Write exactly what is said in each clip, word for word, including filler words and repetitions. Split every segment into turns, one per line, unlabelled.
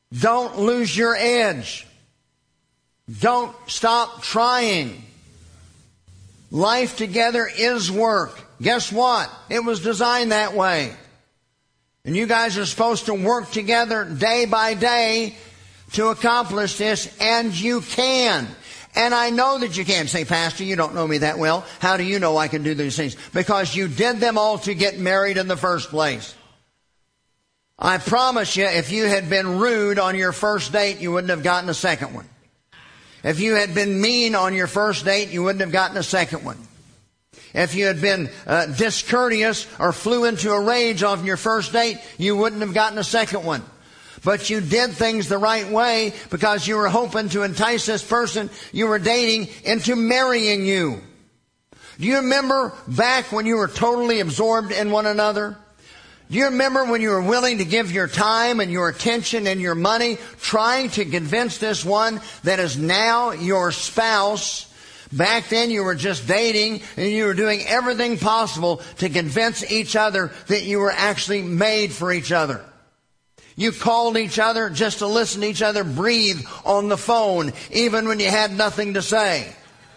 Don't lose your edge. Don't stop trying. Life together is work. Guess what? It was designed that way. And you guys are supposed to work together day by day to accomplish this, and you can. And I know that you can. Say, Pastor, you don't know me that well. How do you know I can do these things? Because you did them all to get married in the first place. I promise you, if you had been rude on your first date, you wouldn't have gotten a second one. If you had been mean on your first date, you wouldn't have gotten a second one. If you had been uh, discourteous or flew into a rage on your first date, you wouldn't have gotten a second one. But you did things the right way because you were hoping to entice this person you were dating into marrying you. Do you remember back when you were totally absorbed in one another? Do you remember when you were willing to give your time and your attention and your money trying to convince this one that is now your spouse? Back then you were just dating and you were doing everything possible to convince each other that you were actually made for each other. You called each other just to listen to each other breathe on the phone, even when you had nothing to say.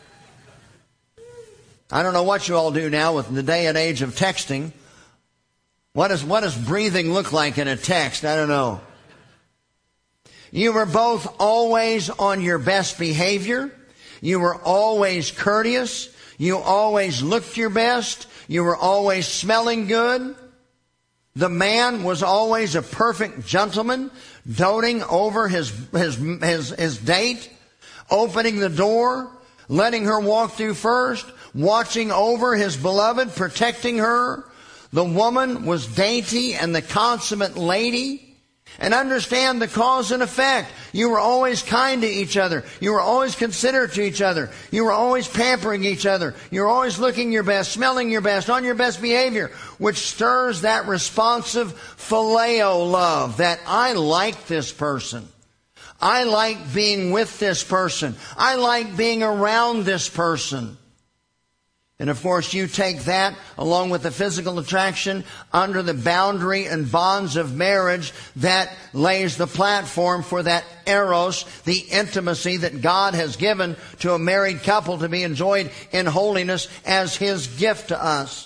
I don't know what you all do now with the day and age of texting. What does, what does breathing look like in a text? I don't know. You were both always on your best behavior. You were always courteous. You always looked your best. You were always smelling good. The man was always a perfect gentleman, doting over his, his, his, his date, opening the door, letting her walk through first, watching over his beloved, protecting her. The woman was dainty and the consummate lady. And understand the cause and effect. You were always kind to each other. You were always considerate to each other. You were always pampering each other. You were always looking your best, smelling your best, on your best behavior, which stirs that responsive phileo love that I like this person. I like being with this person. I like being around this person. And of course, you take that along with the physical attraction under the boundary and bonds of marriage that lays the platform for that eros, the intimacy that God has given to a married couple to be enjoyed in holiness as His gift to us.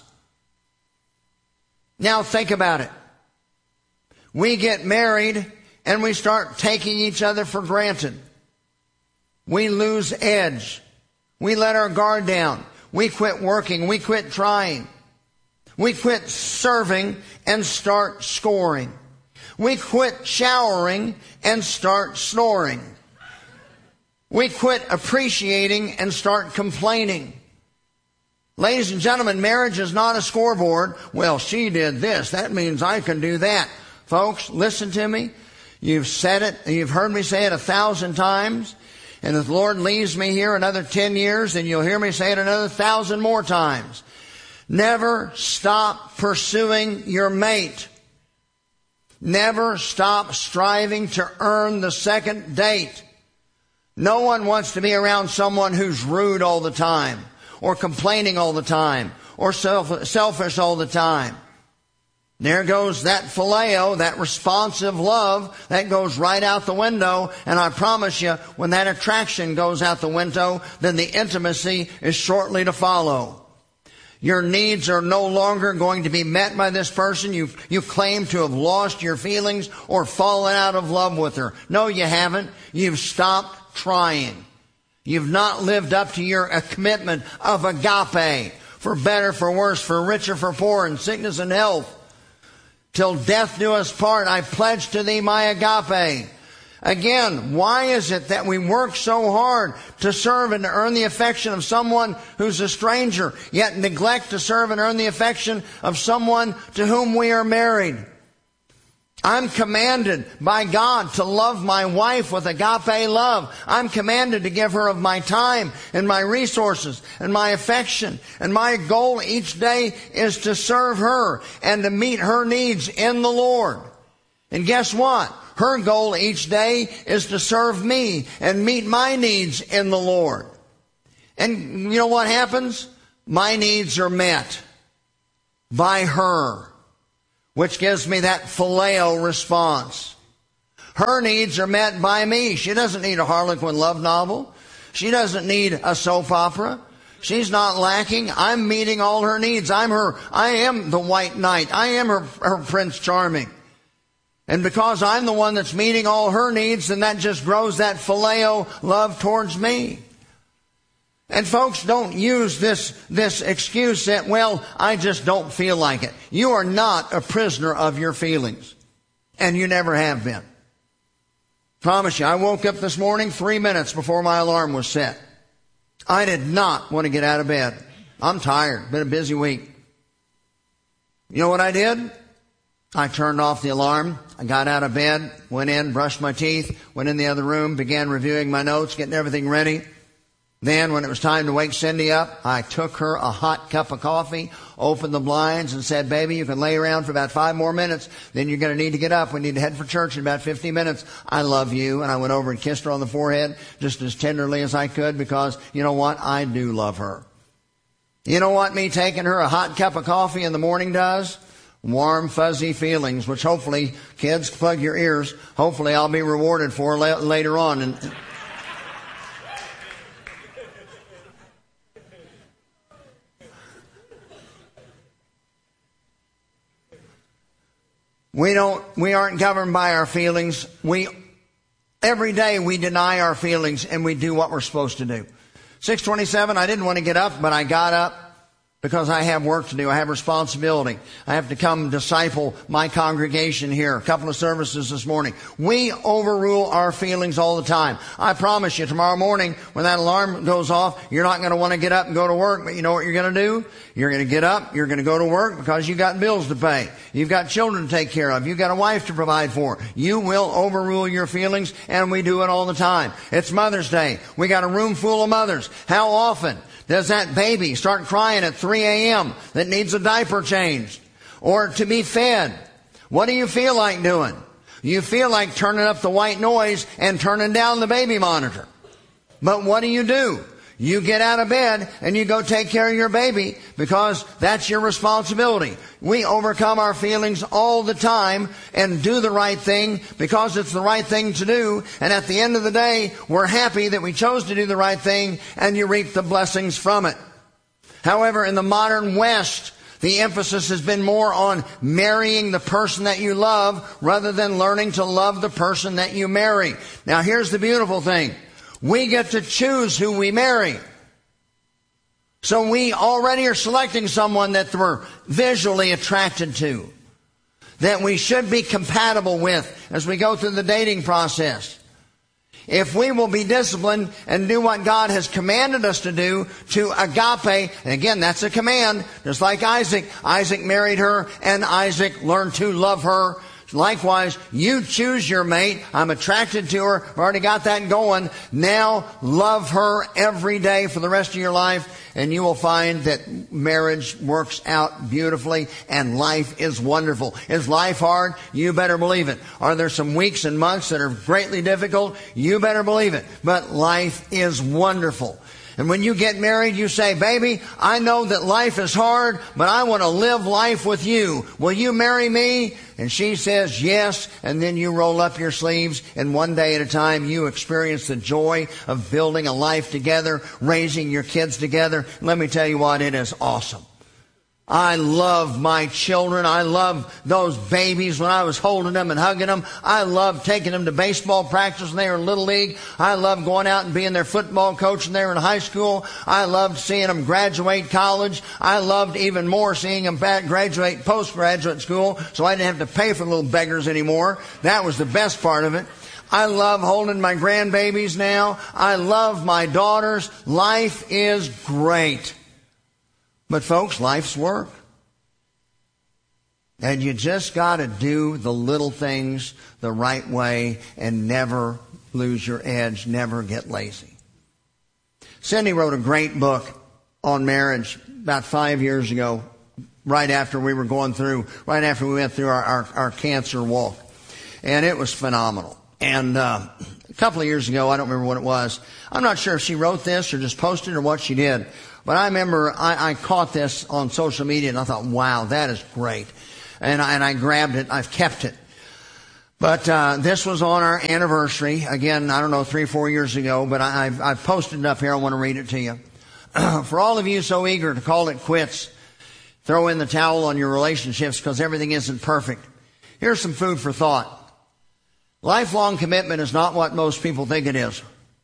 Now think about it. We get married and we start taking each other for granted. We lose edge. We let our guard down. We quit working. We quit trying. We quit serving and start scoring. We quit showering and start snoring. We quit appreciating and start complaining. Ladies and gentlemen, marriage is not a scoreboard. Well, she did this. That means I can do that. Folks, listen to me. You've said it. You've heard me say it a thousand times. And if the Lord leaves me here another ten years, then you'll hear me say it another thousand more times. Never stop pursuing your mate. Never stop striving to earn the second date. No one wants to be around someone who's rude all the time, or complaining all the time, or self- selfish all the time. There goes that phileo, that responsive love, that goes right out the window. And I promise you, when that attraction goes out the window, then the intimacy is shortly to follow. Your needs are no longer going to be met by this person. You you claim to have lost your feelings or fallen out of love with her. No, you haven't. You've stopped trying. You've not lived up to your uh, commitment of agape, for better, for worse, for richer, for poor, in sickness and health. Till death do us part, I pledge to thee my agape. Again, why is it that we work so hard to serve and to earn the affection of someone who's a stranger, yet neglect to serve and earn the affection of someone to whom we are married? I'm commanded by God to love my wife with agape love. I'm commanded to give her of my time and my resources and my affection. And my goal each day is to serve her and to meet her needs in the Lord. And guess what? Her goal each day is to serve me and meet my needs in the Lord. And you know what happens? My needs are met by her, which gives me that phileo response. Her needs are met by me. She doesn't need a Harlequin love novel. She doesn't need a soap opera. She's not lacking. I'm meeting all her needs. I'm her, I am the white knight. I am her, her Prince Charming. And because I'm the one that's meeting all her needs, then that just grows that phileo love towards me. And folks, don't use this, this excuse that, well, I just don't feel like it. You are not a prisoner of your feelings. And you never have been. Promise you, I woke up this morning three minutes before my alarm was set. I did not want to get out of bed. I'm tired. Been a busy week. You know what I did? I turned off the alarm. I got out of bed, went in, brushed my teeth, went in the other room, began reviewing my notes, getting everything ready. Then, when it was time to wake Cindy up, I took her a hot cup of coffee, opened the blinds, and said, baby, you can lay around for about five more minutes. Then you're going to need to get up. We need to head for church in about fifty minutes. I love you. And I went over and kissed her on the forehead just as tenderly as I could because, you know what? I do love her. You know what me taking her a hot cup of coffee in the morning does? Warm, fuzzy feelings, which hopefully, kids, plug your ears, hopefully I'll be rewarded for la- later on. And We don't, we aren't governed by our feelings. We, every day we deny our feelings and we do what we're supposed to do. six twenty-seven, I didn't want to get up, but I got up because I have work to do. I have responsibility. I have to come disciple my congregation here. A couple of services this morning. We overrule our feelings all the time. I promise you, tomorrow morning, when that alarm goes off, you're not going to want to get up and go to work, but you know what you're going to do? You're going to get up, you're going to go to work because you've got bills to pay. You've got children to take care of. You've got a wife to provide for. You will overrule your feelings, and we do it all the time. It's Mother's Day. We got a room full of mothers. How often does that baby start crying at three a.m. that needs a diaper changed or to be fed? What do you feel like doing? You feel like turning up the white noise and turning down the baby monitor. But what do you do? You get out of bed and you go take care of your baby because that's your responsibility. We overcome our feelings all the time and do the right thing because it's the right thing to do. And at the end of the day, we're happy that we chose to do the right thing and you reap the blessings from it. However, in the modern West, the emphasis has been more on marrying the person that you love rather than learning to love the person that you marry. Now, here's the beautiful thing. We get to choose who we marry. So we already are selecting someone that we're visually attracted to, that we should be compatible with as we go through the dating process. If we will be disciplined and do what God has commanded us to do, to agape, and again, that's a command, just like Isaac. Isaac married her, and Isaac learned to love her. Likewise, you choose your mate. I'm attracted to her. I've already got that going. Now love her every day for the rest of your life, and you will find that marriage works out beautifully and life is wonderful. Is life hard? You better believe it. Are there some weeks and months that are greatly difficult? You better believe it. But life is wonderful. And when you get married, you say, baby, I know that life is hard, but I want to live life with you. Will you marry me? And she says yes, and then you roll up your sleeves, and one day at a time you experience the joy of building a life together, raising your kids together. Let me tell you what, it is awesome. I love my children. I love those babies when I was holding them and hugging them. I loved taking them to baseball practice when they were in Little League. I loved going out and being their football coach when they were in high school. I loved seeing them graduate college. I loved even more seeing them graduate postgraduate school so I didn't have to pay for little beggars anymore. That was the best part of it. I love holding my grandbabies now. I love my daughters. Life is great. But folks, life's work. And you just got to do the little things the right way and never lose your edge, never get lazy. Cindy wrote a great book on marriage about five years ago, right after we were going through, right after we went through our, our, our cancer walk. And it was phenomenal. And uh, a couple of years ago, I don't remember what it was. I'm not sure if she wrote this or just posted it or what she did. But I remember I, I caught this on social media and I thought, wow, that is great. And I, and I grabbed it. I've kept it. But uh, this was on our anniversary. Again, I don't know, three or four years ago, but I, I've, I've posted it up here. I want to read it to you. For all of you so eager to call it quits, throw in the towel on your relationships because everything isn't perfect. Here's some food for thought. Lifelong commitment is not what most people think it is.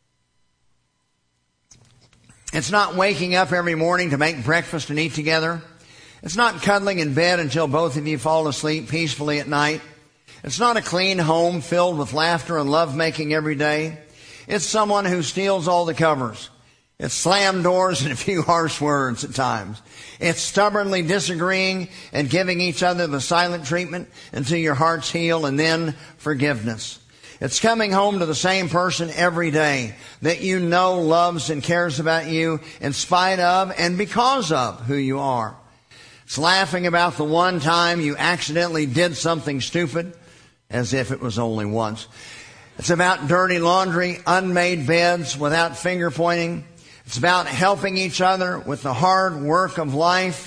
It's not waking up every morning to make breakfast and eat together. It's not cuddling in bed until both of you fall asleep peacefully at night. It's not a clean home filled with laughter and lovemaking every day. It's someone who steals all the covers. It's slammed doors and a few harsh words at times. It's stubbornly disagreeing and giving each other the silent treatment until your hearts heal, and then forgiveness. It's coming home to the same person every day that you know loves and cares about you in spite of and because of who you are. It's laughing about the one time you accidentally did something stupid, as if it was only once. It's about dirty laundry, unmade beds without finger pointing. It's about helping each other with the hard work of life.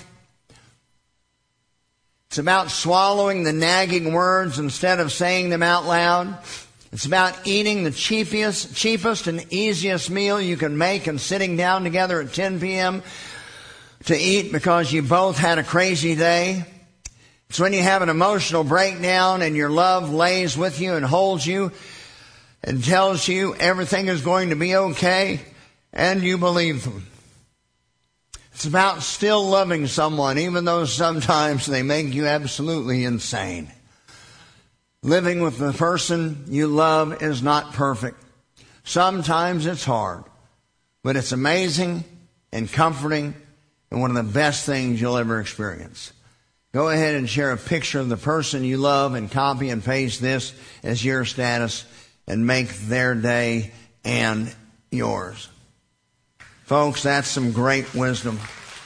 It's about swallowing the nagging words instead of saying them out loud. It's about eating the cheapest, cheapest and easiest meal you can make and sitting down together at ten p.m. to eat because you both had a crazy day. It's when you have an emotional breakdown and your love lays with you and holds you and tells you everything is going to be okay, and you believe them. It's about still loving someone even though sometimes they make you absolutely insane. Living with the person you love is not perfect. Sometimes it's hard, but it's amazing and comforting and one of the best things you'll ever experience. Go ahead and share a picture of the person you love and copy and paste this as your status and make their day and yours. Folks, that's some great wisdom.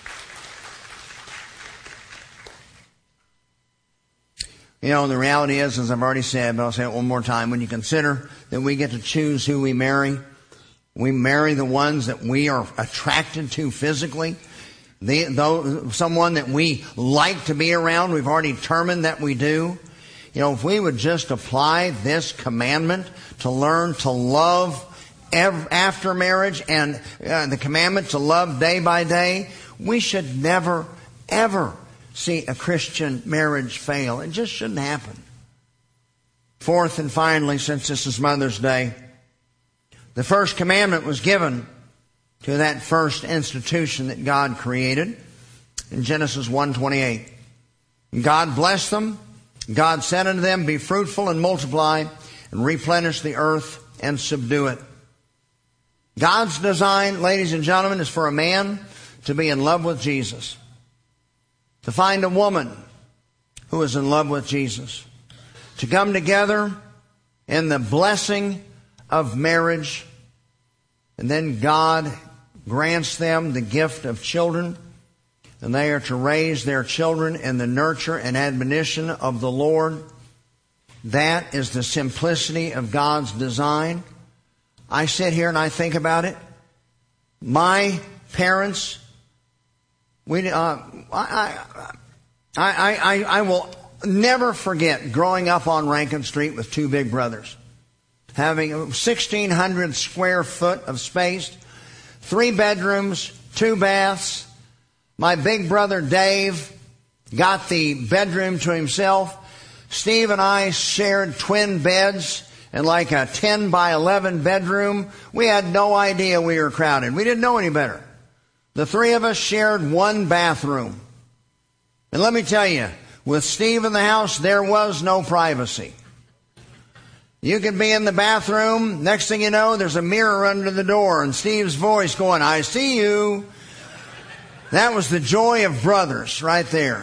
You know, the reality is, as I've already said, but I'll say it one more time, when you consider that we get to choose who we marry, we marry the ones that we are attracted to physically. The, though, someone that we like to be around, we've already determined that we do. You know, if we would just apply this commandment to learn to love ev- after marriage and uh, the commandment to love day by day, we should never, ever see a Christian marriage fail. It just shouldn't happen. Fourth and finally, since this is Mother's Day, the first commandment was given to that first institution that God created in Genesis one twenty-eight. God blessed them. God said unto them, be fruitful and multiply and replenish the earth and subdue it. God's design, ladies and gentlemen, is for a man to be in love with Jesus. To find a woman who is in love with Jesus. To come together in the blessing of marriage. And then God grants them the gift of children, and they are to raise their children in the nurture and admonition of the Lord. That is the simplicity of God's design. I sit here and I think about it. My parents, we, uh, I, I, I, I, I will never forget growing up on Rankin Street with two big brothers, having sixteen hundred square foot of space. Three bedrooms, two baths. My big brother Dave got the bedroom to himself. Steve and I shared twin beds in like a ten by eleven bedroom. We had no idea we were crowded. We didn't know any better. The three of us shared one bathroom. And let me tell you, with Steve in the house, there was no privacy. You could be in the bathroom. Next thing you know, there's a mirror under the door and Steve's voice going, I see you. That was the joy of brothers right there.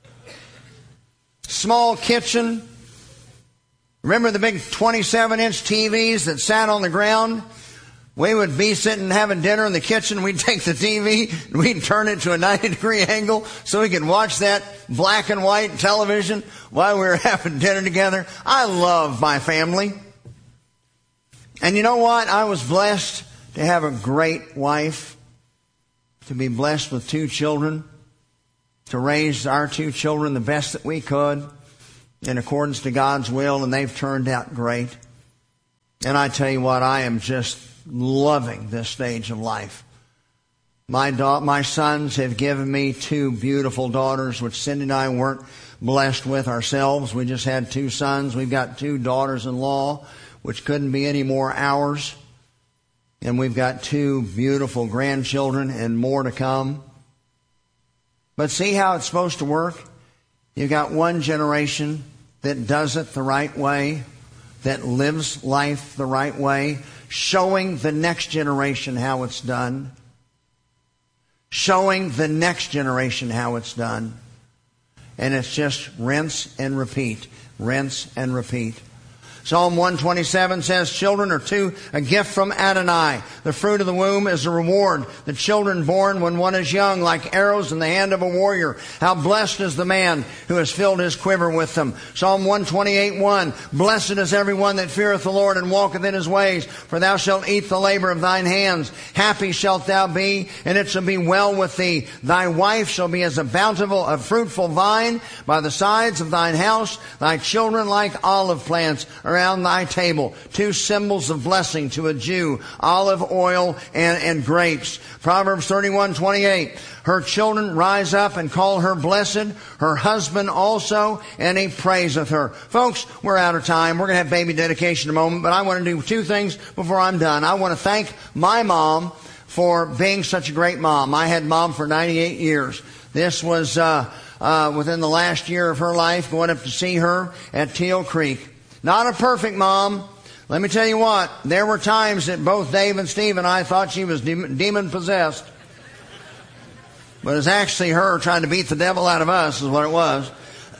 Small kitchen. Remember the big twenty-seven inch T Vs that sat on the ground? We would be sitting having dinner in the kitchen. We'd take the T V and we'd turn it to a ninety degree angle so we could watch that black and white television while we were having dinner together. I love my family. And you know what? I was blessed to have a great wife, to be blessed with two children, to raise our two children the best that we could. in accordance to God's will, and they've turned out great. And I tell you what, I am just loving this stage of life. My da- my sons have given me two beautiful daughters, which Cindy and I weren't blessed with ourselves. We just had two sons. We've got two daughters-in-law, which couldn't be any more ours. And we've got two beautiful grandchildren and more to come. But see how it's supposed to work? You've got one generation that does it the right way, that lives life the right way, showing the next generation how it's done. Showing the next generation how it's done. And it's just rinse and repeat. Rinse and repeat. Psalm one twenty-seven says, children are to a gift from Adonai. The fruit of the womb is a reward. The children born when one is young, like arrows in the hand of a warrior. How blessed is the man who has filled his quiver with them. Psalm one twenty-eight one, blessed is everyone that feareth the Lord and walketh in his ways, for thou shalt eat the labor of thine hands. Happy shalt thou be, and it shall be well with thee. Thy wife shall be as a bountiful, a fruitful vine by the sides of thine house, thy children like olive plants around thy table. Two symbols of blessing to a Jew, olive oil and, and grapes. Proverbs thirty-one twenty-eight, her children rise up and call her blessed, her husband also, and he praiseth her. Folks, we're out of time. We're going to have baby dedication in a moment, but I want to do two things before I'm done. I want to thank my mom for being such a great mom. I had mom for ninety-eight years. This was uh, uh, within the last year of her life, going up to see her at Teal Creek. Not a perfect mom. Let me tell you what, there were times that both Dave and Steve and I thought she was de- demon-possessed. But it's actually her trying to beat the devil out of us is what it was.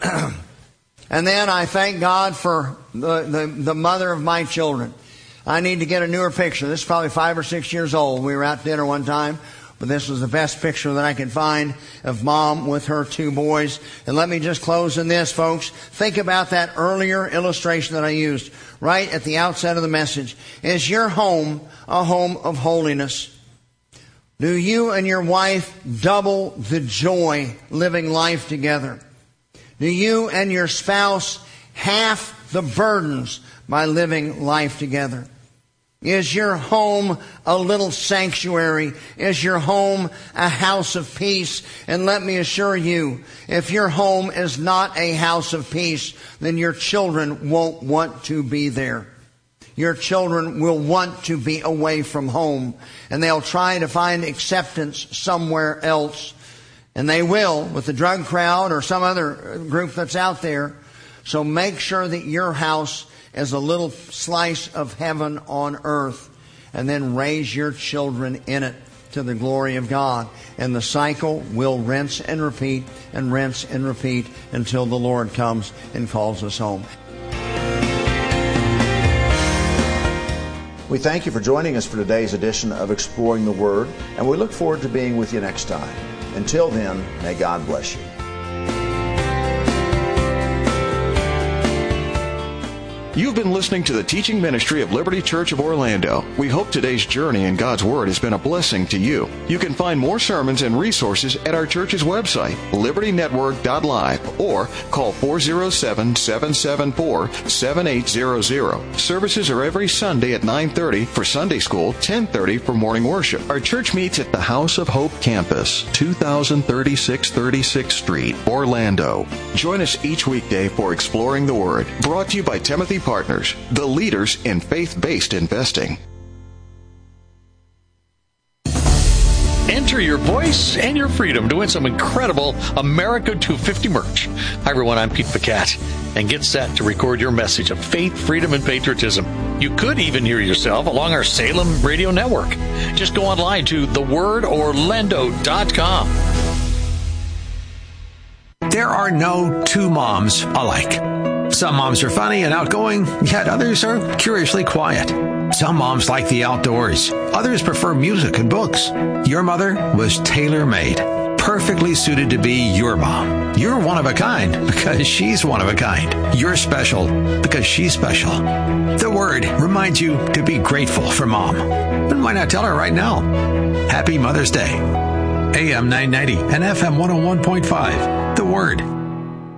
And then I thank God for the, the, the mother of my children. I need to get a newer picture. This is probably five or six years old. We were out to dinner one time. But this was the best picture that I could find of mom with her two boys. And let me just close in this, folks. Think about that earlier illustration that I used right at the outset of the message. Is your home a home of holiness? Do you and your wife double the joy living life together? Do you and your spouse half the burdens by living life together? Is your home a little sanctuary? Is your home a house of peace? And let me assure you, if your home is not a house of peace, then your children won't want to be there. Your children will want to be away from home, and they'll try to find acceptance somewhere else. And they will, with the drug crowd or some other group that's out there. So make sure that your house as a little slice of heaven on earth, and then raise your children in it to the glory of God. And the cycle will rinse and repeat and rinse and repeat until the Lord comes and calls us home.
We thank you for joining us for today's edition of Exploring the Word, and we look forward to being with you next time. Until then, may God bless you.
You've been listening to the teaching ministry of Liberty Church of Orlando. We hope today's journey in God's Word has been a blessing to you. You can find more sermons and resources at our church's website, liberty network dot live, or call four oh seven, seven seven four, seven eight zero zero. Services are every Sunday at nine thirty for Sunday school, ten thirty for morning worship. Our church meets at the House of Hope campus, two thousand thirty-six thirty-sixth Street, Orlando. Join us each weekday for Exploring the Word, brought to you by Timothy Partners, the leaders in faith-based investing.
Enter your voice and your freedom to win some incredible America two fifty merch. Hi, everyone. I'm Pete Pacat, and get set to record your message of faith, freedom, and patriotism. You could even hear yourself along our Salem radio network. Just go online to the word orlando dot com.
There are no two moms alike. Some moms are funny and outgoing, yet others are curiously quiet. Some moms like the outdoors. Others prefer music and books. Your mother was tailor-made, perfectly suited to be your mom. You're one of a kind because she's one of a kind. You're special because she's special. The Word reminds you to be grateful for Mom. And why not tell her right now? Happy Mother's Day. A M nine ninety and F M one oh one point five. The Word.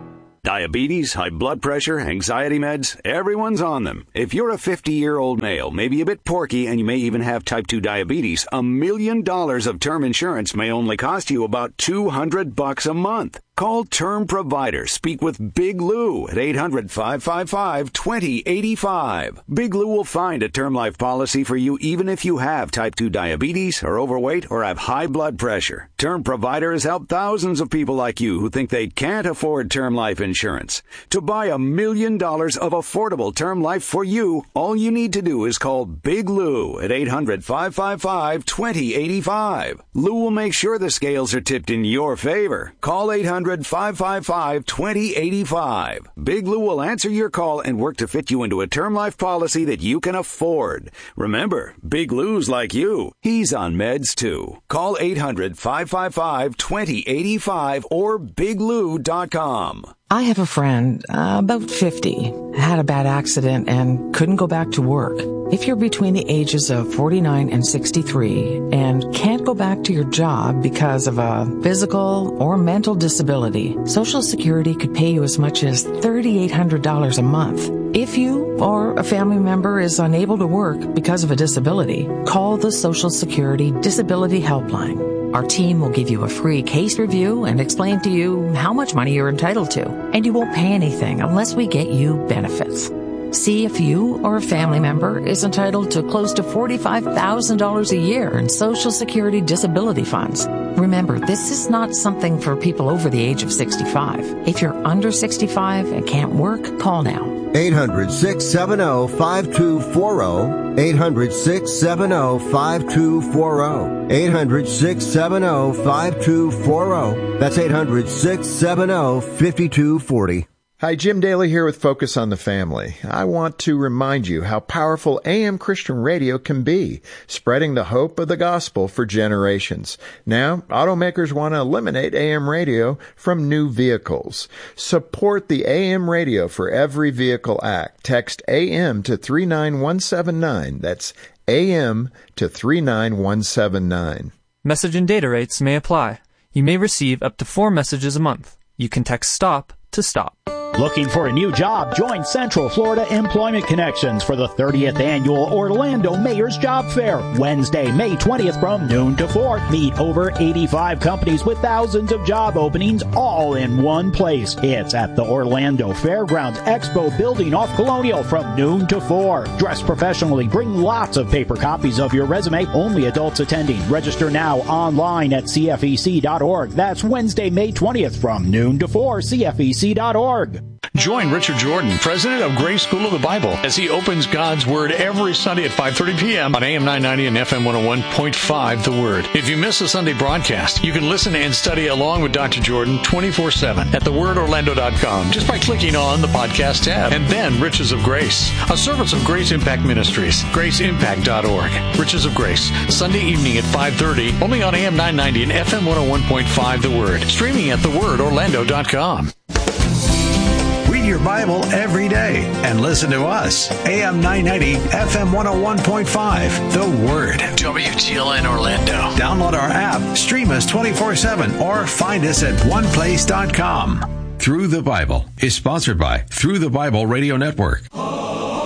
Diabetes, high blood pressure, anxiety meds, everyone's on them. If you're a fifty-year-old male, maybe a bit porky, and you may even have type two diabetes, a million dollars of term insurance may only cost you about two hundred bucks a month. Call Term Provider. Speak with Big Lou at eight hundred, five five five, two zero eight five. Big Lou will find a term life policy for you even if you have type two diabetes, are overweight, or have high blood pressure. Term Provider has helped thousands of people like you who think they can't afford term life insurance. To buy a million dollars of affordable term life for you, all you need to do is call Big Lou at eight hundred, five five five, two zero eight five. Lou will make sure the scales are tipped in your favor. Call eight hundred, five five five, two zero eight five. Big Lou will answer your call and work to fit you into a term life policy that you can afford. Remember, Big Lou's like you. He's on meds too. Call eight hundred, five five five, two zero eight five or big lou dot com.
I have a friend, uh, about fifty, had a bad accident and couldn't go back to work. If you're between the ages of forty-nine and sixty-three and can't go back to your job because of a physical or mental disability, Social Security could pay you as much as three thousand eight hundred dollars a month. If you or a family member is unable to work because of a disability, call the Social Security Disability Helpline. Our team will give you a free case review and explain to you how much money you're entitled to, and you won't pay anything unless we get you benefits. See if you or a family member is entitled to close to forty-five thousand dollars a year in Social Security disability funds. Remember, this is not something for people over the age of sixty-five. If you're under sixty-five and can't work, call now.
eight hundred, six seven zero, five two four zero. eight hundred, six seven zero, five two four zero. eight hundred, six seven zero, five two four zero. That's eight hundred, six seven zero, five two four zero.
Hi, Jim Daly here with Focus on the Family. I want to remind you how powerful A M Christian radio can be, spreading the hope of the gospel for generations. Now, automakers want to eliminate A M radio from new vehicles. Support the A M Radio for Every Vehicle Act. Text A M to three nine one seven nine. That's A M to three nine one seven nine.
Message and data rates may apply. You may receive up to four messages a month. You can text STOP to STOP.
Looking for a new job? Join Central Florida Employment Connections for the thirtieth Annual Orlando Mayor's Job Fair. Wednesday, May twentieth from noon to four. Meet over eighty-five companies with thousands of job openings all in one place. It's at the Orlando Fairgrounds Expo Building off Colonial from noon to four. Dress professionally. Bring lots of paper copies of your resume. Only adults attending. Register now online at C F E C dot org. That's Wednesday, May twentieth from noon to four. C F E C dot org.
Join Richard Jordan, president of Grace School of the Bible, as he opens God's Word every Sunday at five thirty p.m. on A M nine ninety and F M one oh one point five The Word. If you miss a Sunday broadcast, you can listen and study along with Doctor Jordan twenty-four seven at the word orlando dot com just by clicking on the podcast tab. And then Riches of Grace, a service of Grace Impact Ministries, grace impact dot org. Riches of Grace, Sunday evening at five thirty, only on A M nine ninety and F M one oh one point five The Word. Streaming at the word orlando dot com.
Read your Bible every day and listen to us. A M nine ninety, F M one oh one point five, The Word.
W T L N Orlando.
Download our app, stream us twenty-four seven, or find us at one place dot com. Through the Bible is sponsored by Through the Bible Radio Network.